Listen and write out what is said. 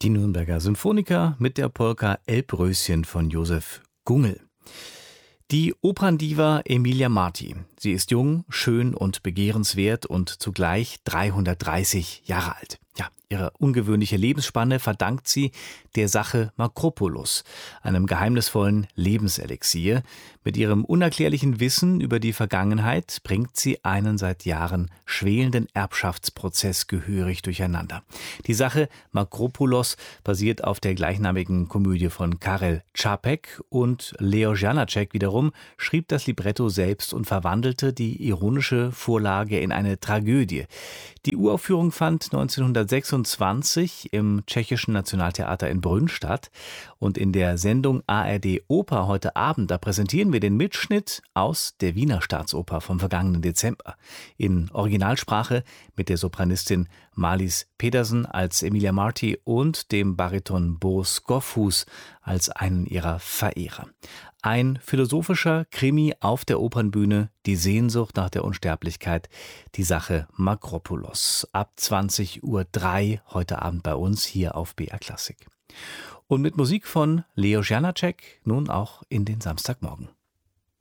Die Nürnberger Symphoniker mit der Polka Elbröschen von Josef Gungel. Die Operndiva Emilia Marti. Sie ist jung, schön und begehrenswert und zugleich 330 Jahre alt. Ja, ihre ungewöhnliche Lebensspanne verdankt sie der Sache Makropulos, einem geheimnisvollen Lebenselixier. Mit ihrem unerklärlichen Wissen über die Vergangenheit bringt sie einen seit Jahren schwelenden Erbschaftsprozess gehörig durcheinander. Die Sache Makropulos basiert auf der gleichnamigen Komödie von Karel Čapek und Leo Janáček wiederum schrieb das Libretto selbst und verwandelte die ironische Vorlage in eine Tragödie. Die Uraufführung fand 1926 im Tschechischen Nationaltheater in Brünn statt. Und in der Sendung ARD Oper heute Abend, da präsentieren wir den Mitschnitt aus der Wiener Staatsoper vom vergangenen Dezember. In Originalsprache mit der Sopranistin Marlies Pedersen als Emilia Marti und dem Bariton Bo Skofhuus als einen ihrer Verehrer. Ein philosophischer Krimi auf der Opernbühne, die Sehnsucht nach der Unsterblichkeit, die Sache Makropulos. Ab 20:03 Uhr heute Abend bei uns hier auf BR Klassik. Und mit Musik von Leo Janáček nun auch in den Samstagmorgen.